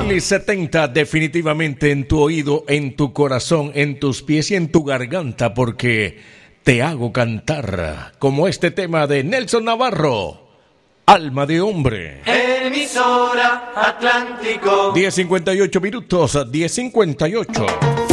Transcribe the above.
Willy 70 definitivamente en tu oído, en tu corazón, en tus pies y en tu garganta, porque te hago cantar como este tema de Nelson Navarro, Alma de Hombre. Emisora Atlántico. 10:58 minutos, 10:58.